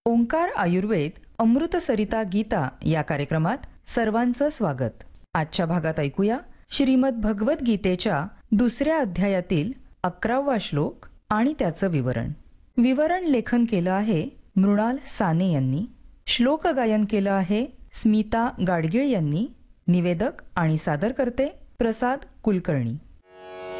ओंकार आयुर्वेद अमृत सरिता गीता या कार्यक्रमात सर्वांचं स्वागत. आजच्या भागात ऐकूया श्रीमद भगवत गीतेच्या 2ऱ्या अध्यायातील 11वा श्लोक आणि त्याचं विवरण लेखन केलं आहे मृणाल साने यांनी. श्लोक गायन केलं आहे स्मिता गाडगीळ यांनी. निवेदक आणि सादर करते प्रसाद कुलकर्णी.